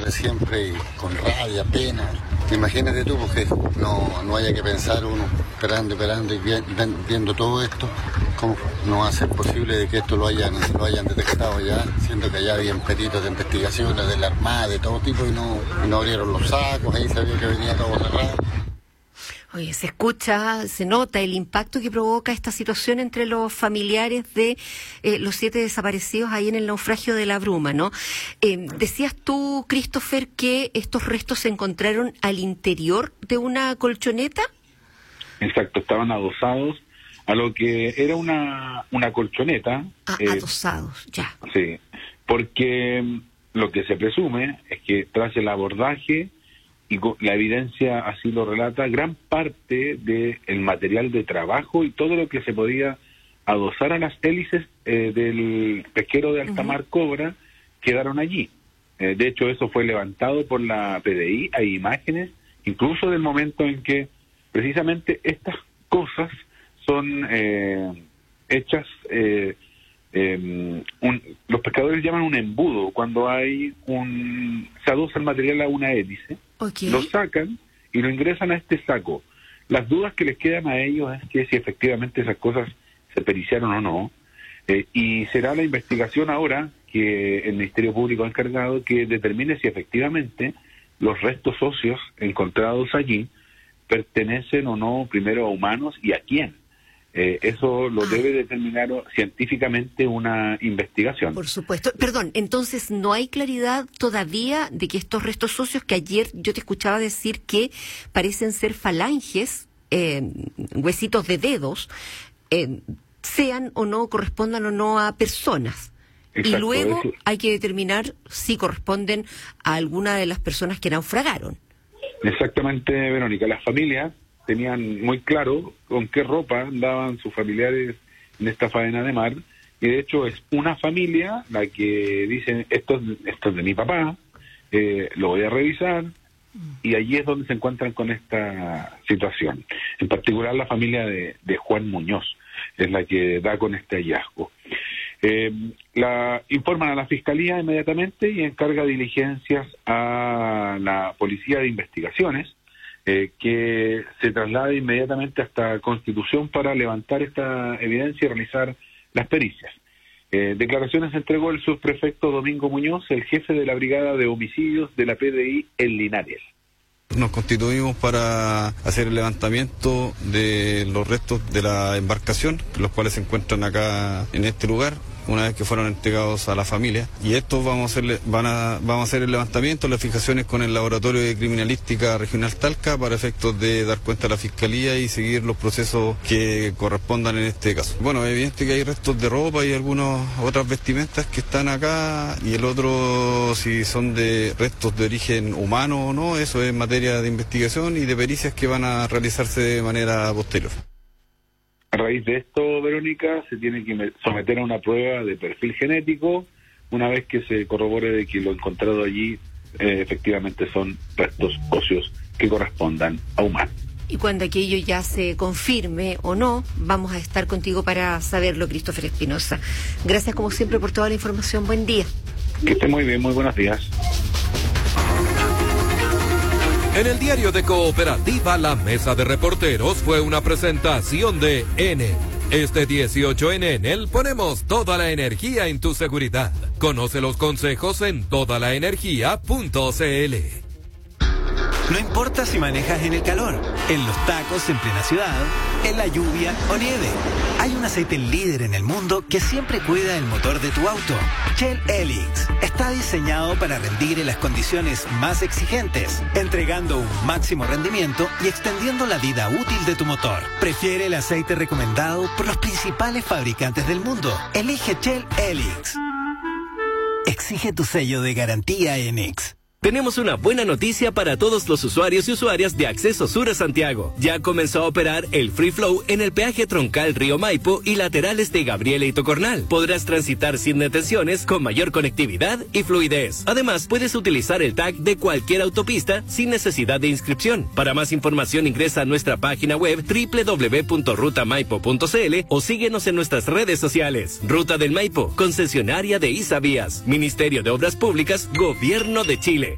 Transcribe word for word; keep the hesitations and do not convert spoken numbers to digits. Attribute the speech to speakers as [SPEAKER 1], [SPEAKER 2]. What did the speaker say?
[SPEAKER 1] ocurre siempre y con rabia, pena. Imagínate tú, porque no, no haya que pensar uno esperando, esperando y vi, viendo todo esto, cómo no va a ser posible de que esto lo hayan, lo hayan detectado ya, siendo que allá habían peritos de investigaciones de la Armada, de todo tipo, y no, y no abrieron los sacos, ahí sabía que venía todo cerrado.
[SPEAKER 2] Oye, se escucha, se nota el impacto que provoca esta situación entre los familiares de eh, los siete desaparecidos ahí en el naufragio de la Bruma, ¿no? Eh, decías tú, Christopher, que estos restos se encontraron al interior de una colchoneta.
[SPEAKER 3] Exacto, estaban adosados a lo que era una, una colchoneta.
[SPEAKER 2] Ah, eh, adosados, ya.
[SPEAKER 3] Sí, porque lo que se presume es que tras el abordaje, y la evidencia así lo relata, gran parte del material de trabajo y todo lo que se podía adosar a las hélices eh, del pesquero de alta mar Cobra quedaron allí. Eh, de hecho, eso fue levantado por la P D I, hay imágenes, incluso del momento en que precisamente estas cosas son eh, hechas, eh, eh, un, los pescadores llaman un embudo, cuando hay un, se adosa el material a una hélice. Okay. Lo sacan y lo ingresan a este saco. Las dudas que les quedan a ellos es que si efectivamente esas cosas se periciaron o no, eh, y será la investigación ahora que el Ministerio Público ha encargado que determine si efectivamente los restos óseos encontrados allí pertenecen o no primero a humanos y a quién. Eh, eso lo ah. debe determinar científicamente una investigación.
[SPEAKER 2] Por supuesto. Perdón, entonces no hay claridad todavía de que estos restos óseos, que ayer yo te escuchaba decir que parecen ser falanges, eh, huesitos de dedos, eh, sean o no, correspondan o no a personas. Exacto, y luego es... hay que determinar si corresponden a alguna de las personas que naufragaron.
[SPEAKER 3] Exactamente, Verónica. Las familias tenían muy claro con qué ropa andaban sus familiares en esta faena de mar, y de hecho es una familia la que dice, esto, esto es de mi papá, eh, lo voy a revisar, y allí es donde se encuentran con esta situación. En particular la familia de, de Juan Muñoz es la que da con este hallazgo. Eh, la informan a la Fiscalía inmediatamente y encarga diligencias a la Policía de Investigaciones, Eh, que se traslade inmediatamente hasta Constitución para levantar esta evidencia y realizar las pericias. Eh, declaraciones entregó el subprefecto Domingo Muñoz, el jefe de la Brigada de Homicidios de la P D I en Linares.
[SPEAKER 4] Nos constituimos para hacer el levantamiento de los restos de la embarcación, los cuales se encuentran acá en este lugar, una vez que fueron entregados a la familia. Y estos vamos a hacerle, van a, vamos a hacer el levantamiento, las fijaciones con el Laboratorio de Criminalística Regional Talca para efectos de dar cuenta a la Fiscalía y seguir los procesos que correspondan en este caso. Bueno, es evidente que hay restos de ropa y algunas otras vestimentas que están acá, y el otro, si son de restos de origen humano o no, eso es materia de investigación y de pericias que van a realizarse de manera posterior.
[SPEAKER 3] A raíz de esto, Verónica, se tiene que someter a una prueba de perfil genético, una vez que se corrobore de que lo encontrado allí eh, efectivamente son restos óseos que correspondan a humanos.
[SPEAKER 2] Y cuando aquello ya se confirme o no, vamos a estar contigo para saberlo, Christopher Espinosa. Gracias como siempre por toda la información. Buen día.
[SPEAKER 3] Que esté muy bien, muy buenos días.
[SPEAKER 5] En el diario de Cooperativa, la mesa de reporteros fue una presentación de Enel. Este dieciocho en Enel ponemos toda la energía en tu seguridad. Conoce los consejos en toda la energía punto c l.
[SPEAKER 6] No importa si manejas en el calor, en los tacos en plena ciudad, en la lluvia o nieve. Hay un aceite líder en el mundo que siempre cuida el motor de tu auto. Shell Helix está diseñado para rendir en las condiciones más exigentes, entregando un máximo rendimiento y extendiendo la vida útil de tu motor. Prefiere el aceite recomendado por los principales fabricantes del mundo. Elige Shell Helix. Exige tu sello de garantía Enix.
[SPEAKER 7] Tenemos una buena noticia para todos los usuarios y usuarias de Acceso Sur a Santiago. Ya comenzó a operar el Free Flow en el peaje troncal Río Maipo y laterales de Gabriela y Tocornal. Podrás transitar sin detenciones, con mayor conectividad y fluidez. Además, puedes utilizar el tag de cualquier autopista sin necesidad de inscripción. Para más información ingresa a nuestra página web doble u doble u doble u punto ruta maipo punto c l o síguenos en nuestras redes sociales. Ruta del Maipo, concesionaria de Isavías, Ministerio de Obras Públicas, Gobierno de Chile.